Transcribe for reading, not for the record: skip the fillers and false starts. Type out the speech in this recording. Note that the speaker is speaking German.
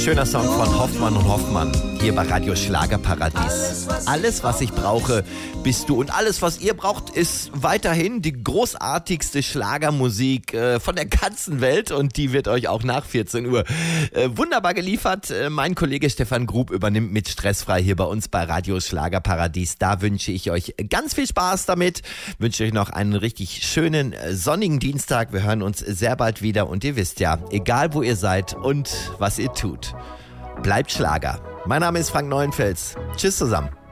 Schöner Song von Hoffmann und Hoffmann, hier bei Radio Schlagerparadies. Alles, was ich brauche, bist du. Und alles, was ihr braucht, ist weiterhin die großartigste Schlagermusik von der ganzen Welt. Und die wird euch auch nach 14 Uhr wunderbar geliefert. Mein Kollege Stefan Grub übernimmt mit Stressfrei hier bei uns bei Radio Schlagerparadies. Da wünsche ich euch ganz viel Spaß damit. Wünsche euch noch einen richtig schönen sonnigen Dienstag. Wir hören uns sehr bald wieder. Und ihr wisst ja, egal wo ihr seid und was ihr tut, bleibt Schlager. Mein Name ist Frank Neuenfels. Tschüss zusammen.